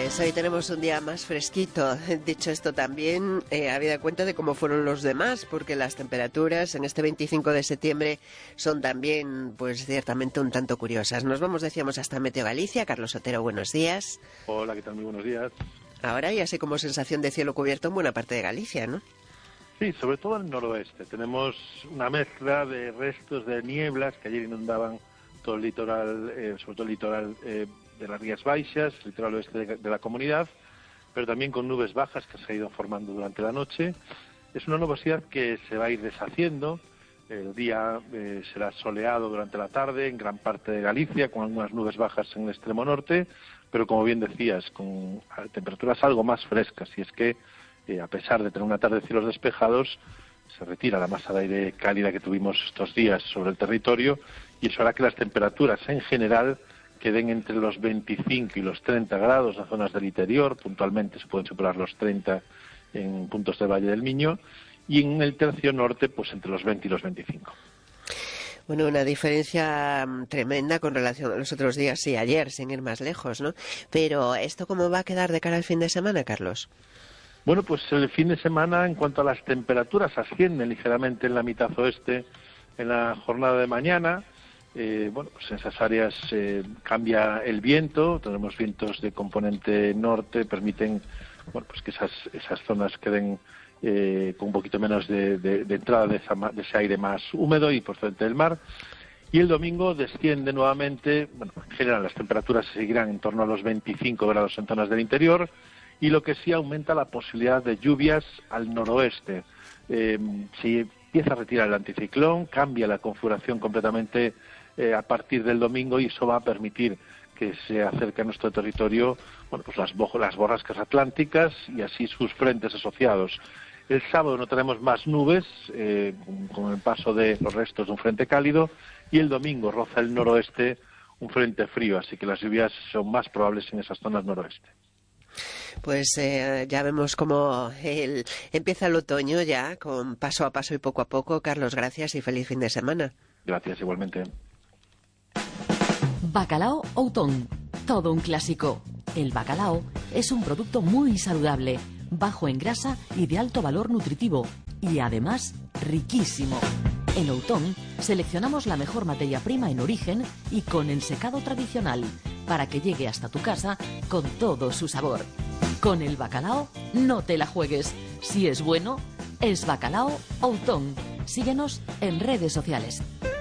Pues hoy tenemos un día más fresquito. Dicho esto también, habida cuenta de cómo fueron los demás, porque las temperaturas en este 25 de septiembre son también, pues ciertamente un tanto curiosas. Nos vamos, decíamos, hasta Meteo Galicia. Carlos Otero, buenos días. Hola, ¿qué tal? Muy buenos días. Ahora ya sé como sensación de cielo cubierto en buena parte de Galicia, ¿no? Sí, sobre todo al noroeste. Tenemos una mezcla de restos de nieblas que ayer inundaban todo el litoral, sobre todo el litoral de las Rías Baixas, el litoral oeste de la comunidad, pero también con nubes bajas que se han ido formando durante la noche. Es una nubosidad que se va a ir deshaciendo. El día será soleado durante la tarde en gran parte de Galicia, con algunas nubes bajas en el extremo norte, pero como bien decías, con temperaturas algo más frescas. Y es que, a pesar de tener una tarde de cielos despejados, se retira la masa de aire cálida que tuvimos estos días sobre el territorio, y eso hará que las temperaturas en general queden entre los 25 y los 30 grados en las zonas del interior. Puntualmente se pueden superar los 30 en puntos del Valle del Miño, y en el tercio norte pues entre los 20 y los 25. Bueno, una diferencia tremenda con relación a los otros días, sí, ayer, sin ir más lejos, ¿no? Pero ¿esto cómo va a quedar de cara al fin de semana, Carlos? Bueno, pues el fin de semana, en cuanto a las temperaturas, ascienden ligeramente en la mitad oeste en la jornada de mañana. Bueno, pues en esas áreas cambia el viento, tenemos vientos de componente norte, permiten, bueno, pues que esas zonas queden con un poquito menos de entrada de ese aire más húmedo y procedente del mar. Y el domingo desciende nuevamente. Bueno, en general las temperaturas seguirán en torno a los 25 grados en zonas del interior, y lo que sí aumenta la posibilidad de lluvias al noroeste. Si empieza a retirar el anticiclón, cambia la configuración completamente a partir del domingo, y eso va a permitir que se acerque a nuestro territorio, bueno, pues las borrascas atlánticas y así sus frentes asociados. El sábado no tenemos más nubes, con el paso de los restos de un frente cálido, y el domingo roza el noroeste un frente frío, así que las lluvias son más probables en esas zonas noroeste. Pues ya vemos cómo empieza el otoño ya, con paso a paso y poco a poco. Carlos, gracias y feliz fin de semana. Gracias, igualmente. Bacalao Outón, todo un clásico. El bacalao es un producto muy saludable, bajo en grasa y de alto valor nutritivo, y además riquísimo. En Outón seleccionamos la mejor materia prima en origen y con el secado tradicional, para que llegue hasta tu casa con todo su sabor. Con el bacalao no te la juegues. Si es bueno, es Bacalao Outón. Síguenos en redes sociales.